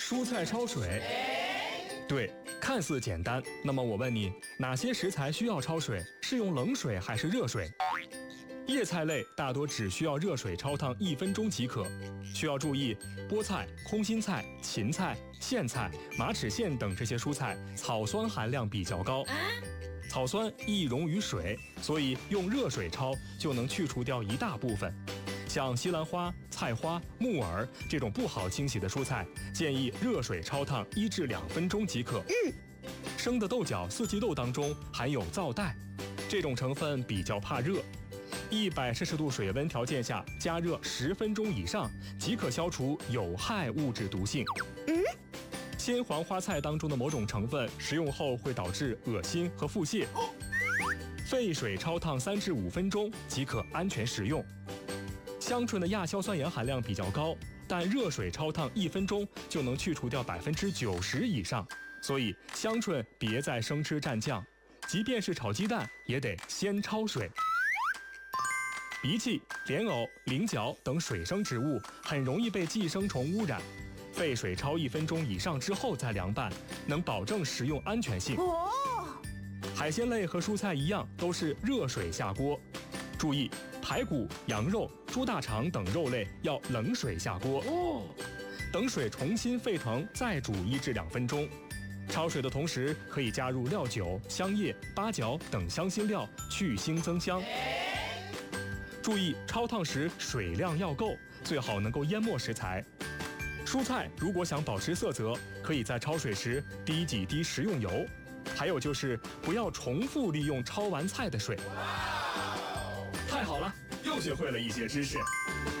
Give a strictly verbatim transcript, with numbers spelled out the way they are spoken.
蔬菜焯水，对，看似简单。那么我问你，哪些食材需要焯水？是用冷水还是热水？叶菜类大多只需要热水焯烫一分钟即可。需要注意，菠菜、空心菜、芹菜、苋菜、马齿苋等这些蔬菜草酸含量比较高，草酸易溶于水，所以用热水焯就能去除掉一大部分。像西兰花、菜花、木耳这种不好清洗的蔬菜，建议热水焯烫一至两分钟即可。 嗯， 生的豆角、四季豆当中含有皂带，这种成分比较怕热。一百摄氏度水温条件下加热十分钟以上，即可消除有害物质毒性。 嗯， 鲜黄花菜当中的某种成分食用后会导致恶心和腹泻，沸水焯烫三至五分钟即可安全食用。香椿的亚硝酸盐含量比较高，但热水焯烫一分钟就能去除掉百分之九十以上，所以香椿别再生吃蘸酱，即便是炒鸡蛋也得先焯水。荸荠、莲藕、菱角等水生植物很容易被寄生虫污染，沸水焯一分钟以上之后再凉拌，能保证食用安全性。 哦， 海鲜类和蔬菜一样，都是热水下锅。注意，排骨、羊肉、猪大肠等肉类要冷水下锅， 哦， 等水重新沸腾再煮一至两分钟。焯水的同时可以加入料酒、香叶、八角等香辛料，去腥增香。注意焯烫时水量要够，最好能够淹没食材。蔬菜如果想保持色泽，可以在焯水时滴几滴食用油。还有就是不要重复利用焯完菜的水。太好了，又学会了一些知识。